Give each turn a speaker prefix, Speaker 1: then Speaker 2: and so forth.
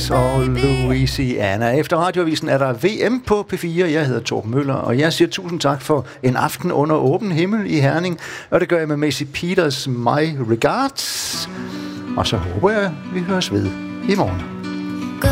Speaker 1: Texas og Louisiana. Efter radioavisen er der VM på P4. Jeg hedder Torben Møller, og jeg siger tusind tak for en aften under åben himmel i Herning. Og det gør jeg med Macy Peters My Regards. Og så håber jeg, vi høres ved i morgen.